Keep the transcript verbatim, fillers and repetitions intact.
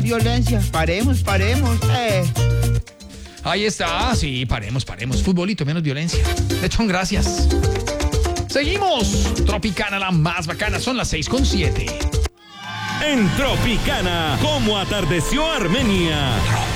violencia. Paremos, paremos. Eh. Ahí está, sí, paremos, paremos. Futbolito, menos violencia. Lechón, gracias. Seguimos. Tropicana, la más bacana, son las seis con siete. En Tropicana, ¿cómo atardeció Armenia?